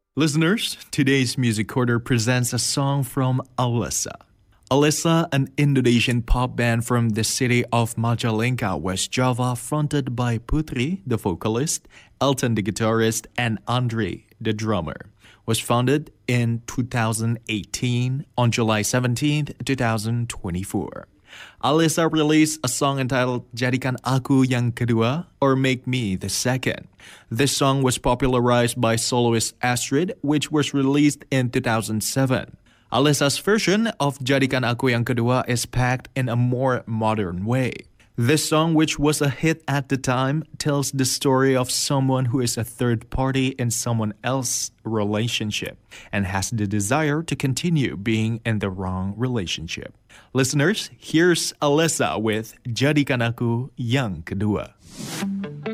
Listeners, today's Music Corner presents a song from Alessa. Alessa, an Indonesian pop band from the city of Majalengka, West Java, fronted by Putri, the vocalist, Elton, the guitarist, and Andre, the drummer, was founded in 2018 on July 17th, 2024. Alessa released a song entitled Jadikan Aku Yang Kedua or Make Me the Second. This song was popularized by soloist Astrid, which was released in 2007. Alessa's version of Jadikan Aku Yang Kedua is packed in a more modern way. This song, which was a hit at the time, tells the story of someone who is a third party in someone else's relationship and has the desire to continue being in the wrong relationship. Listeners, here's Alessa with Jadikan Aku Yang Kedua.